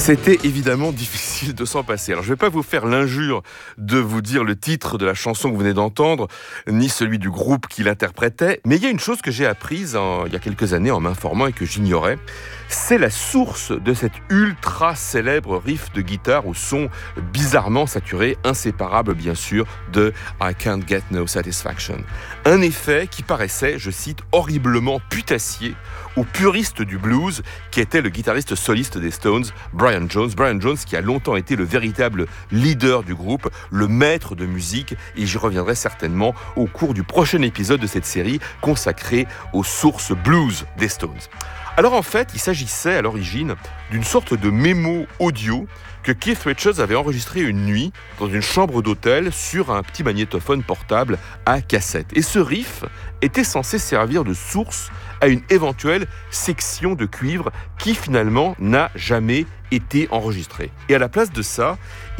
C'était évidemment difficile de s'en passer. Alors je ne vais pas vous faire l'injure de vous dire le titre de la chanson que vous venez d'entendre, ni celui du groupe qui l'interprétait, mais il y a une chose que j'ai apprise il y a quelques années en m'informant et que j'ignorais, c'est la source de cet ultra célèbre riff de guitare au son bizarrement saturé, inséparable bien sûr de I Can't Get No Satisfaction. Un effet qui paraissait, je cite, horriblement putassier au puriste du blues qui était le guitariste soliste des Stones, Brian Jones. Brian Jones qui a longtemps été le véritable leader du groupe, le maître de musique, et j'y reviendrai certainement au cours du prochain épisode de cette série consacrée aux sources blues des Stones. Alors en fait, il s'agissait à l'origine d'une sorte de mémo audio que Keith Richards avait enregistré une nuit dans une chambre d'hôtel sur un petit magnétophone portable à cassette. Et ce riff était censé servir de source à une éventuelle section de cuivre qui finalement n'a jamais été enregistrée. Et à la place de ça,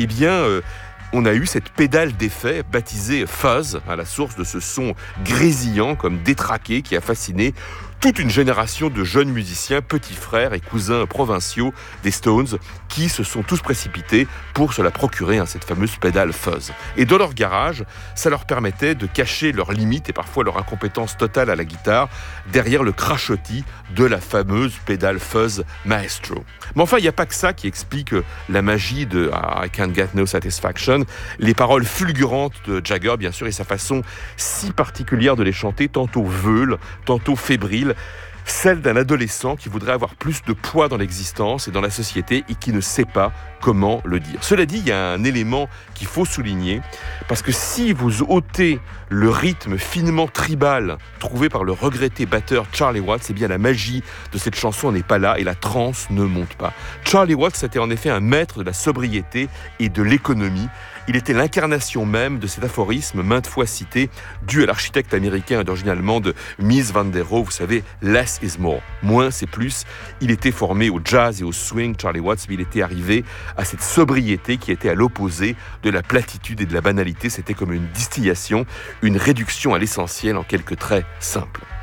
on a eu cette pédale d'effet baptisée Fuzz, à la source de ce son grésillant comme détraqué qui a fasciné toute une génération de jeunes musiciens, petits frères et cousins provinciaux des Stones qui se sont tous précipités pour se la procurer, cette fameuse pédale Fuzz. Et dans leur garage, ça leur permettait de cacher leurs limites et parfois leur incompétence totale à la guitare derrière le crachotis de la fameuse pédale Fuzz Maestro. Mais enfin, il n'y a pas que ça qui explique la magie de I Can't Get No Satisfaction. Les paroles fulgurantes de Jagger, bien sûr, et sa façon si particulière de les chanter, tantôt veule, tantôt fébrile, celle d'un adolescent qui voudrait avoir plus de poids dans l'existence et dans la société et qui ne sait pas comment le dire. Cela dit, il y a un élément qu'il faut souligner, parce que si vous ôtez le rythme finement tribal trouvé par le regretté batteur Charlie Watts, eh bien la magie de cette chanson n'est pas là et la transe ne monte pas. Charlie Watts était en effet un maître de la sobriété et de l'économie. Il était l'incarnation même de cet aphorisme maintes fois cité, dû à l'architecte américain d'origine allemande Mies van der Rohe, vous savez, less is more, moins c'est plus. Il était formé au jazz et au swing, Charlie Watts, mais il était arrivé à cette sobriété qui était à l'opposé de la platitude et de la banalité. C'était comme une distillation, une réduction à l'essentiel en quelques traits simples.